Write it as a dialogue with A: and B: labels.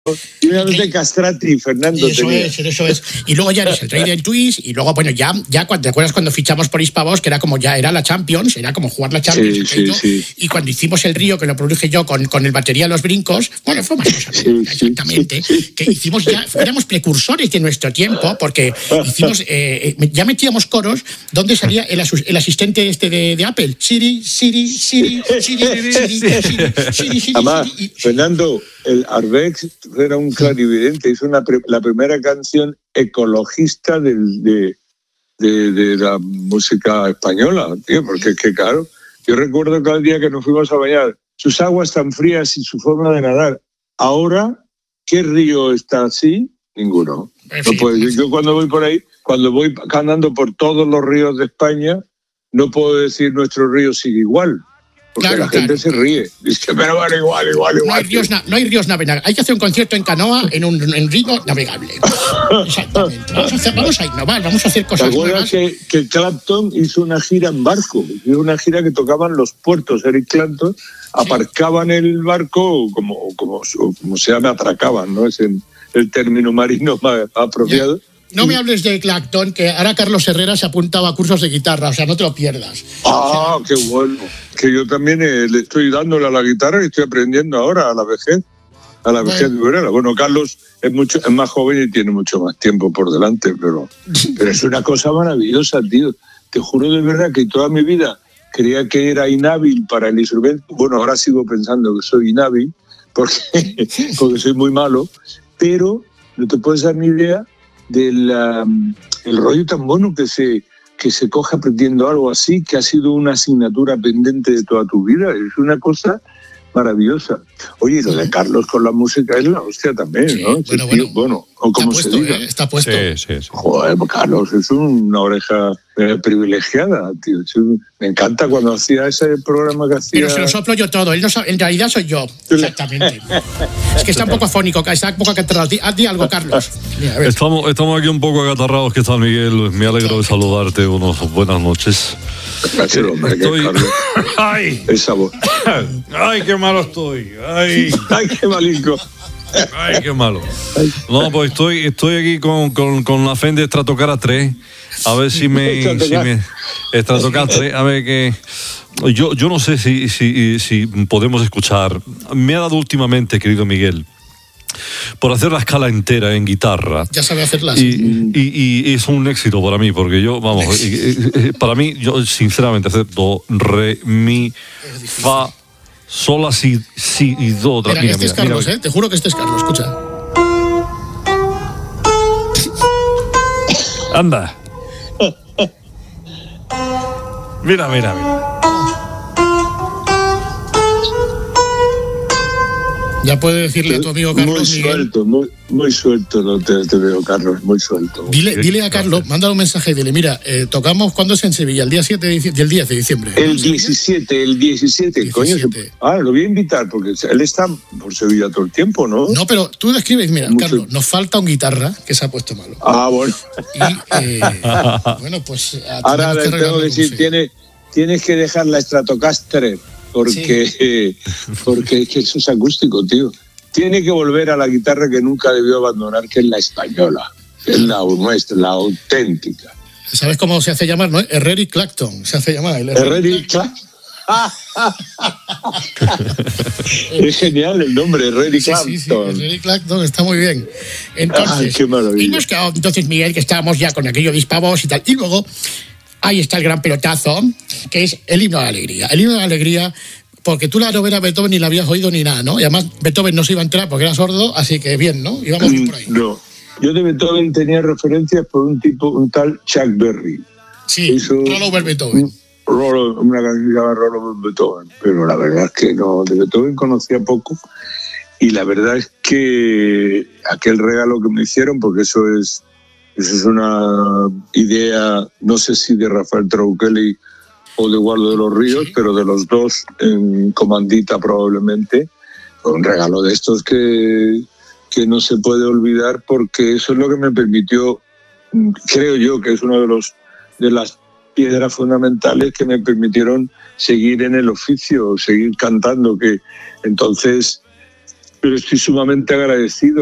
A: Una de Castrati, Fernando.
B: Eso es. Y luego ya eres el rey del twist. Y luego, bueno, ya ¿te acuerdas cuando fichamos por Hispavox? Que era como ya era la Champions, era como jugar la Champions.
A: Sí.
B: Y cuando hicimos el Río, que lo produje yo con el batería de los brincos, bueno, fue más cosa. Exactamente. Que hicimos ya, éramos precursores de nuestro tiempo, porque hicimos, ya metíamos coros donde salía el asistente de Apple. Siri.
A: Además, Fernando, el Arbex era un clarividente, hizo la primera canción ecologista de la música española, tío, porque es que claro, yo recuerdo cada día que nos fuimos a bañar, sus aguas tan frías y su forma de nadar. Ahora, ¿qué río está así? Ninguno. No puedo decir. Yo cuando voy por ahí, cuando voy andando por todos los ríos de España, no puedo decir nuestro río sigue igual. Porque la gente se ríe. Dice, pero bueno, igual.
B: No hay ríos navegables. Hay que hacer un concierto en canoa en río navegable. Exactamente. Vamos a innovar, vamos a hacer cosas nuevas.
A: ¿Te acuerdas que Clapton hizo una gira en barco? Hizo una gira que tocaban los puertos. Eric Clapton aparcaban el barco como se llama, atracaban, ¿no? Es el término marino más apropiado.
B: No me hables de Clapton, que ahora Carlos Herrera se apuntaba a cursos de guitarra, o sea, no te lo pierdas.
A: Ah, qué bueno. Que yo también le estoy dándole a la guitarra y estoy aprendiendo ahora a la vejez. Bueno, Carlos es más joven y tiene mucho más tiempo por delante, pero es una cosa maravillosa, tío. Te juro de verdad que toda mi vida creía que era inhábil para el instrumento. Bueno, ahora sigo pensando que soy inhábil porque soy muy malo, pero no te puedes dar ni idea del el rollo tan bueno que se coge aprendiendo algo así, que ha sido una asignatura pendiente de toda tu vida. Es una cosa maravillosa. Oye, lo de Carlos con la música es la hostia también, ¿no? Bueno, o como se diga.
B: Está puesto.
C: Sí.
A: Joder, Carlos es una oreja privilegiada, tío. Me encanta cuando hacía ese programa que hacía.
B: Pero se lo soplo yo todo. Él no sabe, en realidad soy yo. Exactamente. Es que está un poco afónico, está un poco acatarrado. Di algo, Carlos. Mira,
C: estamos aquí un poco acatarrados. ¿Qué tal, Miguel? Me alegro de saludarte. Buenas noches.
A: Gracias, hombre.
C: ¡Ay!
A: Esa voz.
C: ¡Ay, qué malo estoy! ¡Ay,
A: qué malico!
C: ¡Ay, qué malo! No, pues estoy aquí con la Fender Stratocaster 3. A ver si me Stratocaster 3, a ver que yo no sé si podemos escuchar. Me ha dado últimamente, querido Miguel, por hacer la escala entera en guitarra.
B: Ya sabe hacerla.
C: Y es un éxito para mí, porque para mí, yo sinceramente hacer do, re, mi, fa, sol, la, si y do.
B: Mira, este es Carlos, te juro que este es Carlos, escucha.
C: Anda. Mira.
B: Ya puede decirle a tu amigo Carlos.
A: Muy suelto, muy suelto no te veo, Carlos, muy suelto.
B: Dile a Carlos, mándale un mensaje y dile, mira, tocamos, ¿cuándo es en Sevilla? El día 7 del 10 de diciembre.
A: El 17, coño. Lo voy a invitar, porque él está por Sevilla todo el tiempo, ¿no?
B: No, pero tú le escribes, mira, Carlos, nos falta un guitarra que se ha puesto malo.
A: Ah, bueno.
B: Y, bueno, pues...
A: Ahora le tengo que decir, tienes que dejar la Stratocaster, porque es que eso es acústico, tío. Tiene que volver a la guitarra que nunca debió abandonar, que es la española, que es la nuestra, la auténtica.
B: ¿Sabes cómo se hace llamar, no? Herrera y Clapton se hace llamar.
A: Herrera y Clapton. Es genial el nombre, Herrera y Clapton.
B: Sí, Herrera y Clapton está muy bien. Entonces,
A: qué maravilla.
B: Y nos quedó, entonces, Miguel, que estábamos ya con aquello de Hispavox y tal. Y luego, ahí está el gran pelotazo, que es el himno de la alegría. El himno de la alegría, porque tú la novela Beethoven ni la habías oído ni nada, ¿no? Y además Beethoven no se iba a enterar porque era sordo, así que bien, ¿no? Íbamos bien por ahí.
A: No, yo de Beethoven tenía referencias por un tal Chuck Berry.
B: Sí, Roll Over Beethoven.
A: Una canción que se llama Roll Over Beethoven, pero la verdad es que no, de Beethoven conocía poco. Y la verdad es que aquel regalo que me hicieron, porque eso es una idea, no sé si de Rafael Trauqueli o de Eduardo de los Ríos, pero de los dos en comandita probablemente. Un regalo de estos que no se puede olvidar, porque eso es lo que me permitió, creo yo, que es uno de las piedras fundamentales que me permitieron seguir en el oficio, seguir cantando, que entonces pero estoy sumamente agradecido.